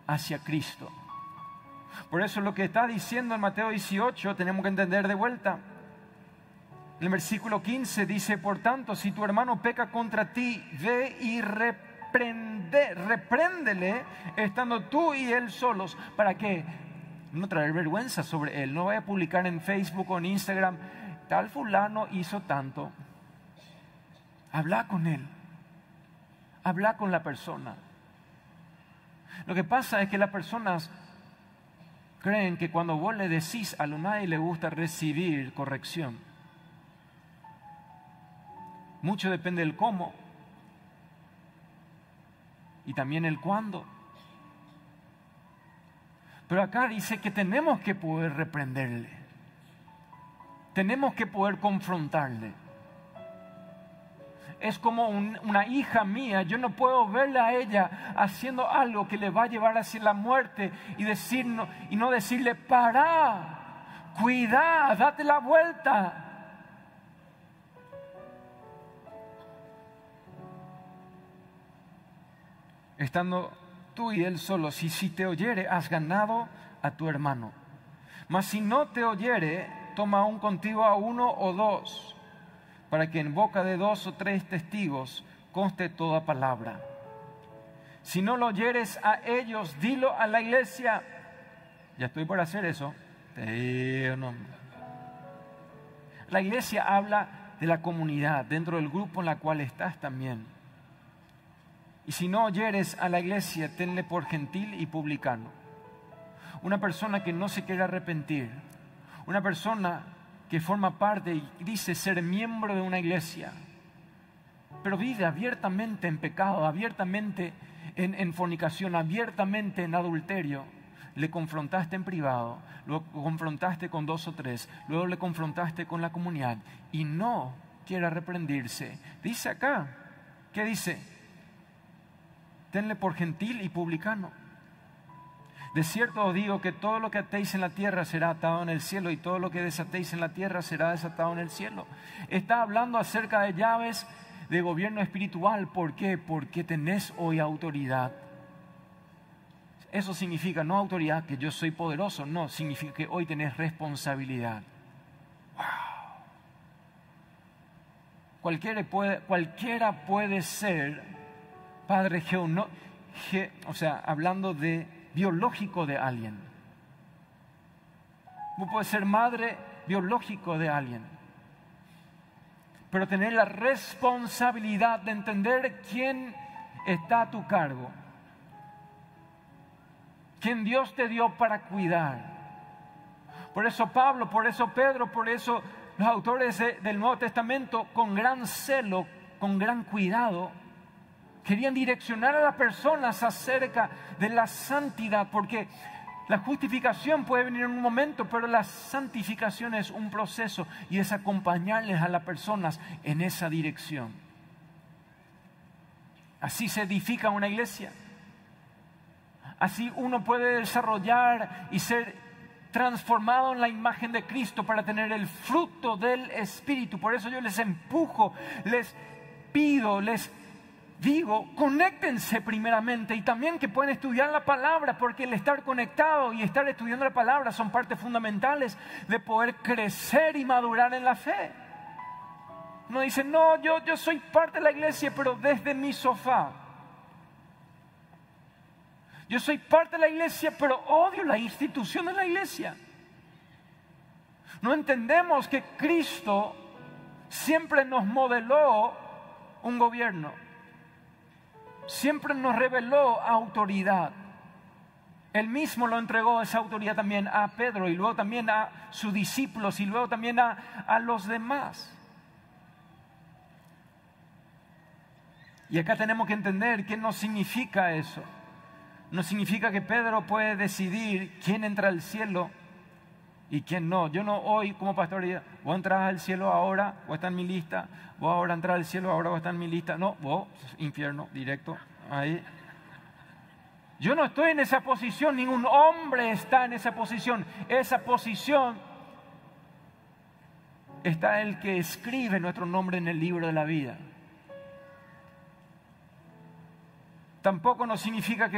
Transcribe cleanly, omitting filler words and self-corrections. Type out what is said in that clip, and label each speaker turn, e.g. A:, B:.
A: hacia Cristo. Por eso lo que está diciendo en Mateo 18 tenemos que entender de vuelta. En el versículo 15 dice: por tanto, si tu hermano peca contra ti, ve y repréndele, estando tú y él solos. ¿Para qué? No traer vergüenza sobre él. No vaya a publicar en Facebook o en Instagram: tal fulano hizo tanto. Habla con él. Habla con la persona. Lo que pasa es que las personas creen que cuando vos le decís algo, a nadie le gusta recibir corrección. Mucho depende del cómo y también el cuándo. Pero acá dice que tenemos que poder reprenderle. Tenemos que poder confrontarle. Es como una hija mía. Yo no puedo verla a ella haciendo algo que le va a llevar hacia la muerte y no decirle: pará, cuidá, date la vuelta. Estando tú y él solos, y si te oyere, has ganado a tu hermano. Mas si no te oyere, toma aún contigo a uno o dos, para que en boca de 2 o 3 testigos conste toda palabra. Si no lo oyeres a ellos, dilo a la iglesia. Ya estoy por hacer eso. La iglesia habla de la comunidad, dentro del grupo en la cual estás también. Y si no oyeres a la iglesia, tenle por gentil y publicano. Una persona que no se quiere arrepentir, una persona que forma parte y dice ser miembro de una iglesia, pero vive abiertamente en pecado, abiertamente en fornicación, abiertamente en adulterio. Le confrontaste en privado, lo confrontaste con 2 o 3, luego le confrontaste con la comunidad y no quiere arrepentirse. Dice acá, ¿qué dice? Tenle por gentil y publicano. De cierto os digo que todo lo que atéis en la tierra será atado en el cielo, y todo lo que desatéis en la tierra será desatado en el cielo. Está hablando acerca de llaves de gobierno espiritual. ¿Por qué? Porque tenés hoy autoridad. Eso significa no autoridad que yo soy poderoso, no, significa que hoy tenés responsabilidad. ¡Wow! Cualquiera puede ser padre hablando de biológico de alguien. Vos podés ser madre biológico de alguien, pero tener la responsabilidad de entender quién está a tu cargo, quién Dios te dio para cuidar. Por eso Pablo, por eso Pedro, por eso los autores del Nuevo Testamento, con gran celo, con gran cuidado, querían direccionar a las personas acerca de la santidad, porque la justificación puede venir en un momento, pero la santificación es un proceso y es acompañarles a las personas en esa dirección. Así se edifica una iglesia. Así uno puede desarrollar y ser transformado en la imagen de Cristo para tener el fruto del Espíritu. Por eso yo les empujo, les pido, les digo, conéctense primeramente, y también que pueden estudiar la palabra, porque el estar conectado y estar estudiando la palabra son partes fundamentales de poder crecer y madurar en la fe. Uno dice: no, yo soy parte de la iglesia, pero desde mi sofá. Yo soy parte de la iglesia, pero odio la institución de la iglesia. No entendemos que Cristo siempre nos modeló un gobierno. Siempre nos reveló autoridad. Él mismo lo entregó esa autoridad también a Pedro, y luego también a sus discípulos, y luego también a los demás. Y acá tenemos que entender qué no significa eso. No significa que Pedro puede decidir quién entra al cielo y quién no. Yo no hoy como pastor digo: vos entras al cielo ahora, vos estás en mi lista. Vos ahora entras al cielo, ahora vos estás en mi lista. No, vos, infierno, directo, ahí. Yo no estoy en esa posición, ningún hombre está en esa posición. Esa posición está el que escribe nuestro nombre en el libro de la vida. Tampoco no significa que